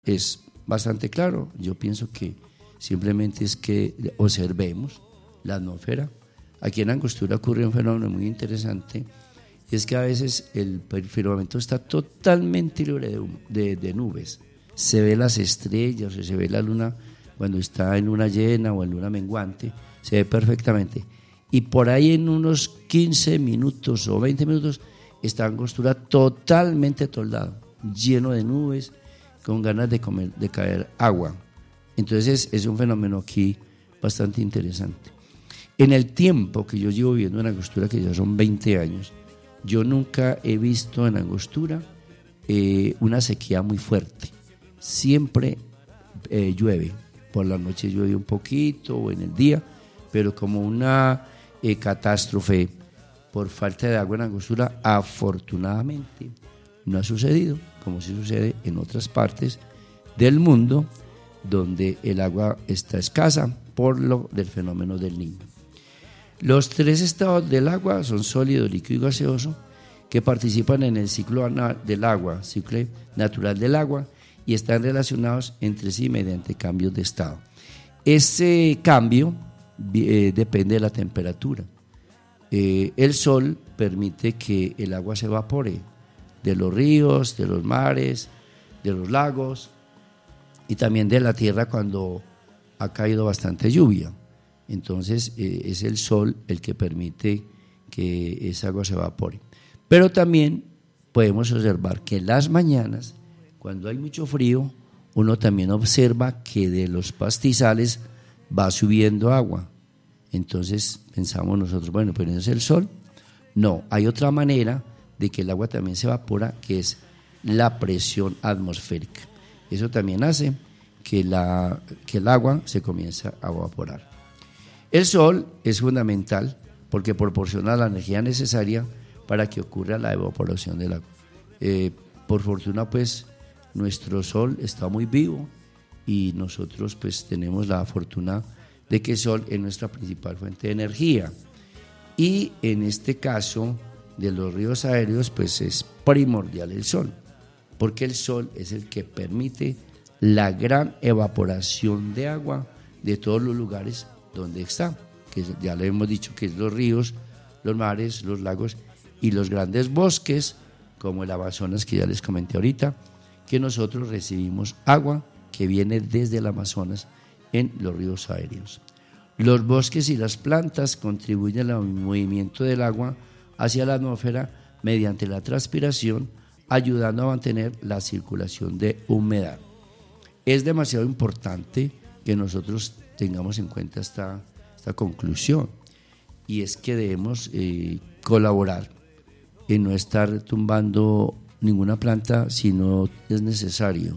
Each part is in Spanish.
es bastante claro. Yo pienso que simplemente es que observemos la atmósfera. Aquí en Angostura ocurre un fenómeno muy interesante, y es que a veces el firmamento está totalmente libre de nubes. Se ve las estrellas, o se ve la luna cuando está en luna llena o en luna menguante, se ve perfectamente. Y por ahí en unos 15 minutos o 20 minutos está Angostura totalmente toldado, lleno de nubes, con ganas de caer agua. Entonces es un fenómeno aquí bastante interesante. En el tiempo que yo llevo viviendo en Angostura, que ya son 20 años, yo nunca he visto en Angostura una sequía muy fuerte. Siempre llueve, por la noche llueve un poquito o en el día, pero como una catástrofe por falta de agua en Angostura, afortunadamente no ha sucedido, como sí sucede en otras partes del mundo donde el agua está escasa por lo del fenómeno del Niño. Los 3 estados del agua son sólido, líquido y gaseoso, que participan en el ciclo del agua, ciclo natural del agua, y están relacionados entre sí mediante cambios de estado. Ese cambio depende de la temperatura. El sol permite que el agua se evapore de los ríos, de los mares, de los lagos y también de la tierra cuando ha caído bastante lluvia. Entonces es el sol el que permite que esa agua se evapore. Pero también podemos observar que en las mañanas, cuando hay mucho frío, uno también observa que de los pastizales va subiendo agua. Entonces pensamos nosotros, bueno, pero ¿no es el sol? No, hay otra manera de que el agua también se evapora, que es la presión atmosférica. Eso también hace que el agua se comience a evaporar. El sol es fundamental porque proporciona la energía necesaria para que ocurra la evaporación del agua. Por fortuna, pues, nuestro sol está muy vivo y nosotros, pues, tenemos la fortuna de que el sol es nuestra principal fuente de energía. Y en este caso de los ríos aéreos, pues es primordial el sol, porque el sol es el que permite la gran evaporación de agua de todos los lugares donde está, que ya le hemos dicho que es los ríos, los mares, los lagos y los grandes bosques, como el Amazonas, que ya les comenté ahorita, que nosotros recibimos agua que viene desde el Amazonas en los ríos aéreos. Los bosques y las plantas contribuyen al movimiento del agua hacia la atmósfera mediante la transpiración, ayudando a mantener la circulación de humedad. Es demasiado importante que nosotros tengamos en cuenta esta conclusión, y es que debemos colaborar en no estar tumbando ninguna planta si no es necesario.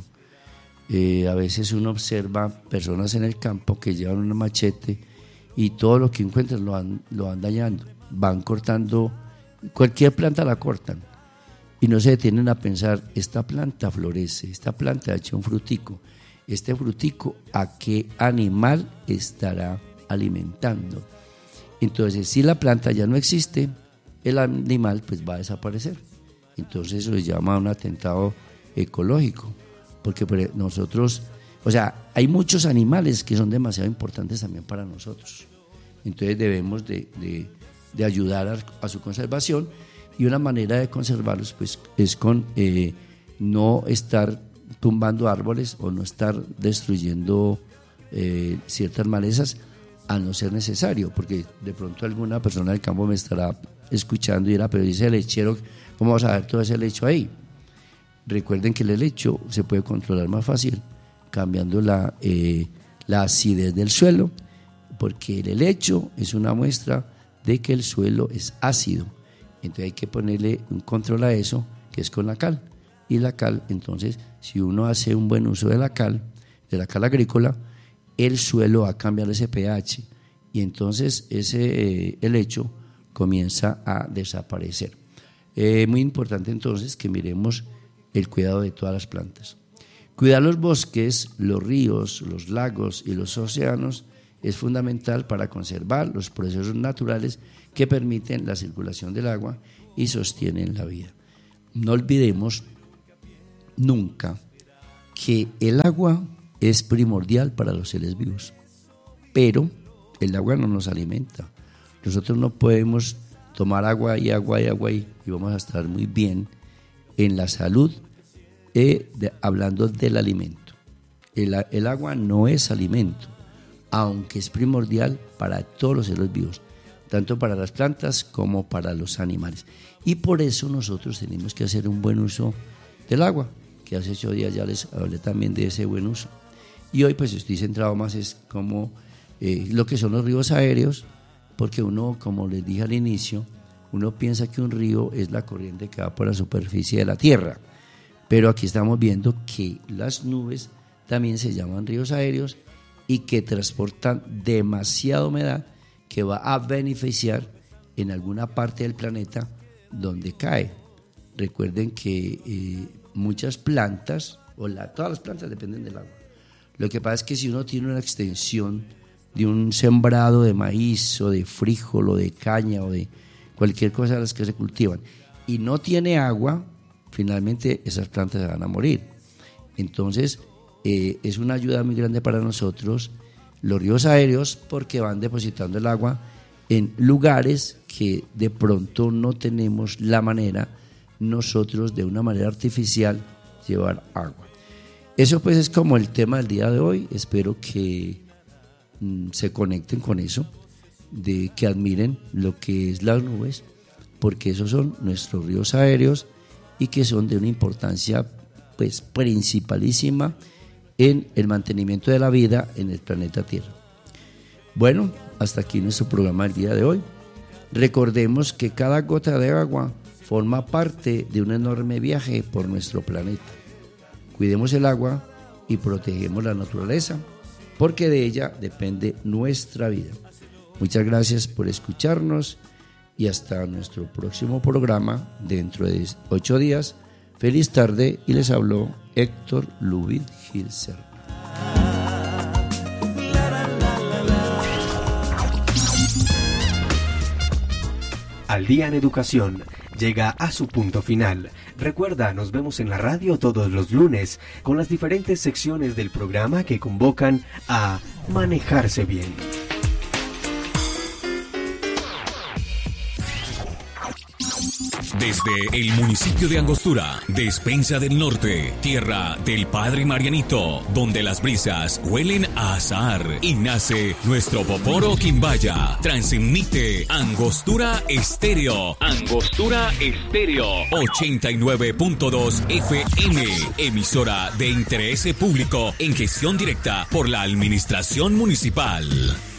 A veces uno observa personas en el campo que llevan un machete y todo lo que encuentran lo van dañando, van cortando, cualquier planta la cortan y no se detienen a pensar, esta planta florece, esta planta ha hecho un frutico, este frutico ¿a qué animal estará alimentando? Entonces, si la planta ya no existe, el animal pues va a desaparecer. Entonces eso se llama un atentado ecológico, porque nosotros, o sea, hay muchos animales que son demasiado importantes también para nosotros. Entonces debemos de ayudar a su conservación, y una manera de conservarlos pues es con no estar tumbando árboles o no estar destruyendo ciertas malezas a no ser necesario, porque de pronto alguna persona del campo me estará escuchando y dirá, pero dice el lechero, ¿cómo vas a ver todo ese lecho ahí? Recuerden que el helecho se puede controlar más fácil cambiando la acidez del suelo, porque el helecho es una muestra de que el suelo es ácido. Entonces hay que ponerle un control a eso, que es con la cal. Y la cal, entonces, si uno hace un buen uso de la cal agrícola, el suelo va a cambiar ese pH y entonces ese helecho comienza a desaparecer. Muy importante entonces que miremos el cuidado de todas las plantas. Cuidar los bosques, los ríos, los lagos y los océanos es fundamental para conservar los procesos naturales que permiten la circulación del agua y sostienen la vida. No olvidemos nunca que el agua es primordial para los seres vivos, pero el agua no nos alimenta. Nosotros no podemos tomar agua y vamos a estar muy bien en la salud, hablando del alimento. El agua no es alimento, aunque es primordial para todos los seres vivos, tanto para las plantas como para los animales. Y por eso nosotros tenemos que hacer un buen uso del agua, que hace 8 días ya les hablé también de ese buen uso. Y hoy pues estoy centrado más es como lo que son los ríos aéreos, porque uno, como les dije al inicio, uno piensa que un río es la corriente que va por la superficie de la tierra, pero aquí estamos viendo que las nubes también se llaman ríos aéreos y que transportan demasiada humedad que va a beneficiar en alguna parte del planeta donde cae. Recuerden que muchas plantas, todas las plantas dependen del agua. Lo que pasa es que si uno tiene una extensión de un sembrado de maíz o de frijol o de caña o de cualquier cosa de las que se cultivan y no tiene agua, finalmente esas plantas se van a morir. Entonces es una ayuda muy grande para nosotros los ríos aéreos, porque van depositando el agua en lugares que de pronto no tenemos la manera nosotros de una manera artificial llevar agua. Eso pues es como el tema del día de hoy. Espero que se conecten con eso, de que admiren lo que es las nubes, porque esos son nuestros ríos aéreos y que son de una importancia pues principalísima en el mantenimiento de la vida en el planeta Tierra. Bueno, hasta aquí nuestro programa del día de hoy. Recordemos que cada gota de agua forma parte de un enorme viaje por nuestro planeta. Cuidemos el agua y protegemos la naturaleza, porque de ella depende nuestra vida. Muchas gracias por escucharnos y hasta nuestro próximo programa dentro de 8 días. Feliz tarde, y les habló Héctor Lubin Gilser. Al Día en Educación llega a su punto final. Recuerda, nos vemos en la radio todos los lunes con las diferentes secciones del programa que convocan a manejarse bien. Desde el municipio de Angostura, Despensa del Norte, tierra del Padre Marianito, donde las brisas huelen a azahar y nace nuestro Poporo Quimbaya. Transmite Angostura Estéreo. Angostura Estéreo 89.2 FM, emisora de interés público en gestión directa por la Administración Municipal.